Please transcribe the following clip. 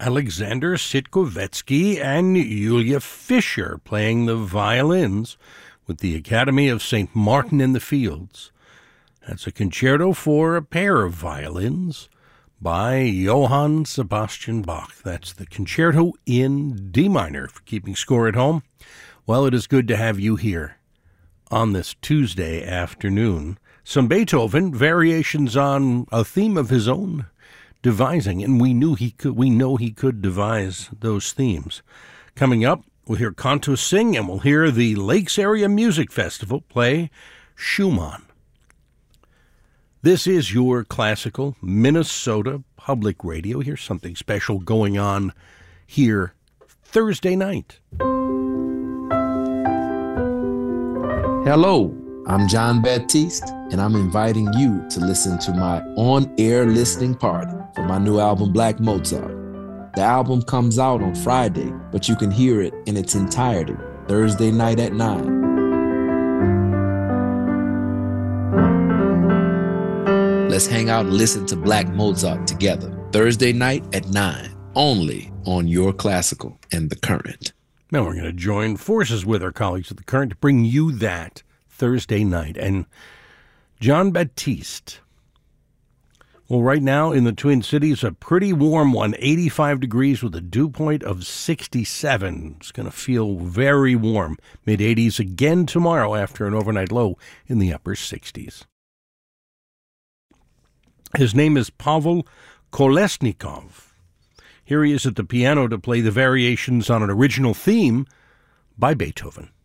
Alexander Sitkovetsky and Yulia Fischer playing the violins with the Academy of St. Martin in the Fields. That's a concerto for a pair of violins by Johann Sebastian Bach. That's the concerto in D minor for keeping score at home. Well, it is good to have you here on this Tuesday afternoon. Some Beethoven, variations on a theme of his own devising, and we know he could devise those themes. Coming up, we'll hear Cantus sing, and we'll hear the Lakes Area Music Festival play Schumann. This is your classical Minnesota Public Radio. Here's something special going on here Thursday night. Hello, I'm John Baptiste, and I'm inviting you to listen to my on-air listening party for my new album, Black Mozart. The album comes out on Friday, but you can hear it in its entirety Thursday night at 9. Let's hang out and listen to Black Mozart together Thursday night at 9, only on Your Classical and The Current. Now we're going to join forces with our colleagues at The Current to bring you that Thursday night. And John Baptiste. Well, right now in the Twin Cities, a pretty warm one, 85 degrees with a dew point of 67. It's going to feel very warm. Mid-80s again tomorrow after an overnight low in the upper 60s. His name is Pavel Kolesnikov. Here he is at the piano to play the variations on an original theme by Beethoven.